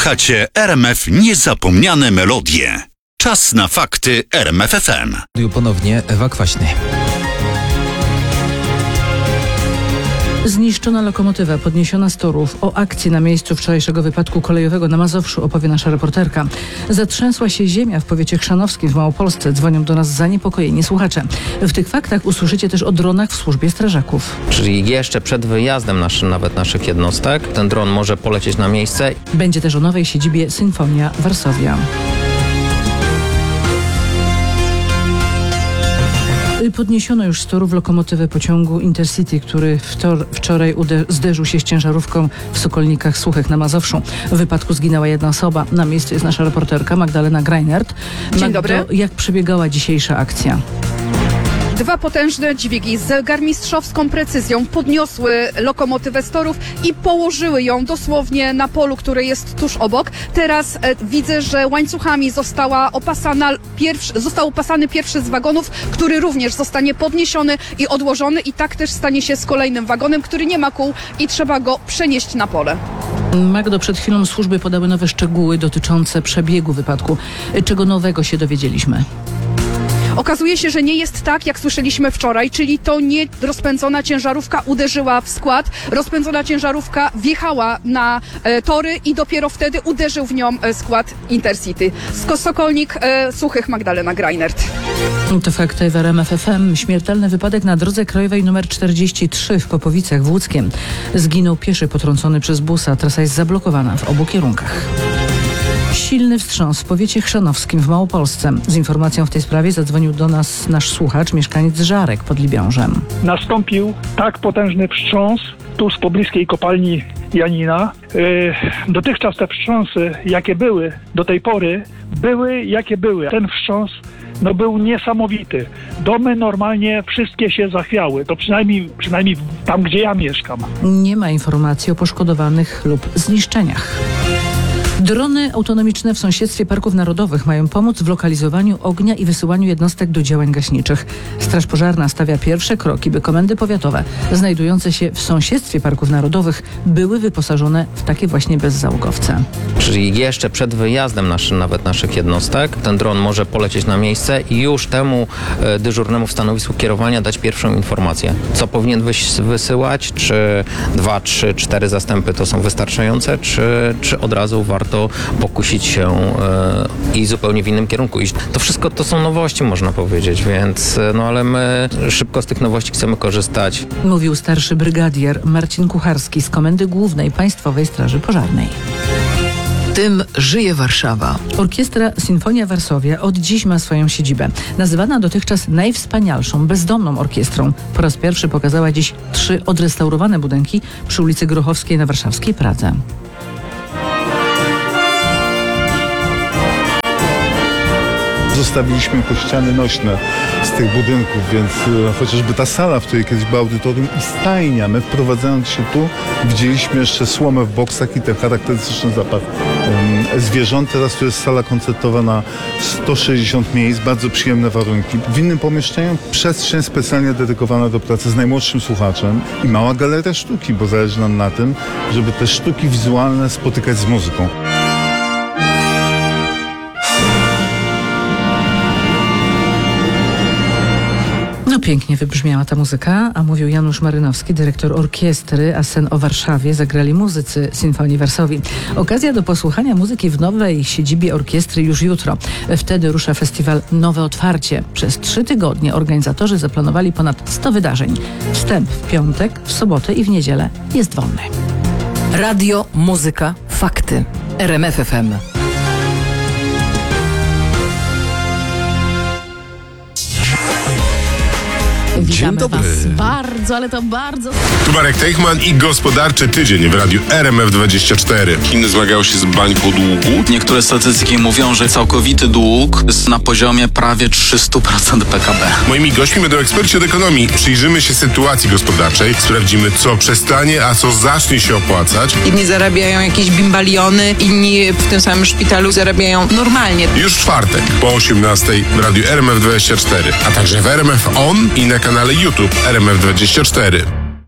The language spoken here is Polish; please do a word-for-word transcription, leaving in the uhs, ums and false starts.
Słuchacie R M F Niezapomniane Melodie. Czas na fakty R M F F M. Ponownie Ewa Kwaśny. Zniszczona lokomotywa podniesiona z torów. O akcji na miejscu wczorajszego wypadku kolejowego na Mazowszu opowie nasza reporterka. Zatrzęsła się ziemia w powiecie chrzanowskim w Małopolsce. Dzwonią do nas zaniepokojeni słuchacze. W tych faktach usłyszycie też o dronach w służbie strażaków. Czyli jeszcze przed wyjazdem naszy, nawet naszych jednostek ten dron może polecieć na miejsce. Będzie też o nowej siedzibie Sinfonia Varsovia. Podniesiono już z torów lokomotywę pociągu Intercity, który wtor- wczoraj ude- zderzył się z ciężarówką w Sokolnikach Suchych na Mazowszu. W wypadku zginęła jedna osoba. Na miejscu jest nasza reporterka Magdalena Greinert. Dzień Magdo, dobry. jak przebiegała dzisiejsza akcja? Dwa potężne dźwigi z zegarmistrzowską precyzją podniosły lokomotywę z torów i położyły ją dosłownie na polu, które jest tuż obok. Teraz e, widzę, że łańcuchami została opasana pierwszy, został opasany pierwszy z wagonów, który również zostanie podniesiony i odłożony, i tak też stanie się z kolejnym wagonem, który nie ma kół i trzeba go przenieść na pole. Magdo, przed chwilą służby podały nowe szczegóły dotyczące przebiegu wypadku. Czego nowego się dowiedzieliśmy? Okazuje się, że nie jest tak, jak słyszeliśmy wczoraj, czyli to nie rozpędzona ciężarówka uderzyła w skład. Rozpędzona ciężarówka wjechała na e, tory i dopiero wtedy uderzył w nią e, skład Intercity. Z Sokolnik e, Suchych, Magdalena Greinert. To fakty w R M F F M. Śmiertelny wypadek na drodze krajowej nr czterdzieści trzy w Popowicach w Łódzkiem. Zginął pieszy potrącony przez busa. Trasa jest zablokowana w obu kierunkach. Silny wstrząs w powiecie chrzanowskim w Małopolsce. Z informacją w tej sprawie zadzwonił do nas nasz słuchacz, mieszkaniec Żarek pod Libiążem. Nastąpił tak potężny wstrząs tu z pobliskiej kopalni Janina. Yy, dotychczas te wstrząsy, jakie były do tej pory, były jakie były. Ten wstrząs no, był niesamowity. Domy normalnie wszystkie się zachwiały. To przynajmniej, przynajmniej tam, gdzie ja mieszkam. Nie ma informacji o poszkodowanych lub zniszczeniach. Drony autonomiczne w sąsiedztwie parków narodowych mają pomóc w lokalizowaniu ognia i wysyłaniu jednostek do działań gaśniczych. Straż Pożarna stawia pierwsze kroki, by komendy powiatowe znajdujące się w sąsiedztwie parków narodowych były wyposażone w takie właśnie bezzałogowce. Czyli jeszcze przed wyjazdem naszy, nawet naszych jednostek ten dron może polecieć na miejsce i już temu e, dyżurnemu w stanowisku kierowania dać pierwszą informację. Co powinien wys- wysyłać? Czy dwa, trzy, cztery zastępy to są wystarczające? Czy, czy od razu warto to pokusić się e, i zupełnie w innym kierunku iść. To wszystko to są nowości, można powiedzieć, więc no ale my szybko z tych nowości chcemy korzystać. Mówił starszy brygadier Marcin Kucharski z Komendy Głównej Państwowej Straży Pożarnej. Tym żyje Warszawa. Orkiestra Sinfonia Varsovia od dziś ma swoją siedzibę. Nazywana dotychczas najwspanialszą, bezdomną orkiestrą. Po raz pierwszy pokazała dziś trzy odrestaurowane budynki przy ulicy Grochowskiej na warszawskiej Pradze. Zostawiliśmy jako ściany nośne z tych budynków, więc e, chociażby ta sala, w której kiedyś była audytorium i stajnia, my wprowadzając się tu widzieliśmy jeszcze słomę w boksach i ten charakterystyczny zapach e, zwierząt. Teraz tu jest sala koncertowa na sto sześćdziesiąt miejsc, bardzo przyjemne warunki. W innym pomieszczeniu przestrzeń specjalnie dedykowana do pracy z najmłodszym słuchaczem i mała galeria sztuki, bo zależy nam na tym, żeby te sztuki wizualne spotykać z muzyką. No pięknie wybrzmiała ta muzyka, a mówił Janusz Marynowski, dyrektor orkiestry, a sen o Warszawie zagrali muzycy Sinfonii Varsovii. Okazja do posłuchania muzyki w nowej siedzibie orkiestry już jutro. Wtedy rusza festiwal Nowe Otwarcie. Przez trzy tygodnie organizatorzy zaplanowali ponad sto wydarzeń. Wstęp w piątek, w sobotę i w niedzielę jest wolny. Radio, muzyka, fakty. R M F F M. Witamy dobry. Was bardzo, ale to bardzo... Tu Marek Teichman i Gospodarczy Tydzień w radiu R M F dwadzieścia cztery. Chiny zmagają się z bańką długu. Niektóre statystyki mówią, że całkowity dług jest na poziomie prawie trzysta procent P K B. Moimi gośćmi będą eksperci od ekonomii. Przyjrzymy się sytuacji gospodarczej, sprawdzimy, co przestanie, a co zacznie się opłacać. Inni zarabiają jakieś bimbaliony, inni w tym samym szpitalu zarabiają normalnie. Już w czwartek po osiemnastej w radiu R M F dwadzieścia cztery, a także w R M F On i na kanale YouTube R M F dwadzieścia cztery.